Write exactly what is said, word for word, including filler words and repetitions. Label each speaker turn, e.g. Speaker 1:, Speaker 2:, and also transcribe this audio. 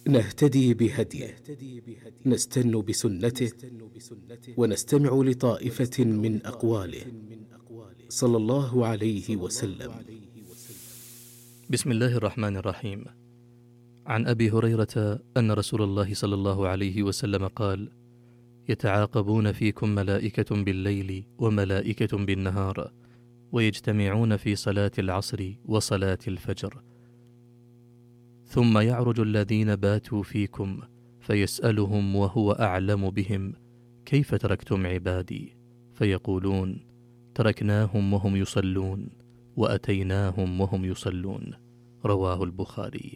Speaker 1: نهتدي بهديه، نستن بسنته، ونستمع لطائفة من أقواله صلى الله عليه وسلم.
Speaker 2: بسم الله الرحمن الرحيم. عن أبي هريرة أن رسول الله صلى الله عليه وسلم قال: يتعاقبون فيكم ملائكة بالليل وملائكة بالنهار، ويجتمعون في صلاة العصر وصلاة الفجر، ثم يعرج الذين باتوا فيكم فيسألهم وهو أعلم بهم: كيف تركتم عبادي؟ فيقولون: تركناهم وهم يصلون وأتيناهم وهم يصلون. رواه البخاري.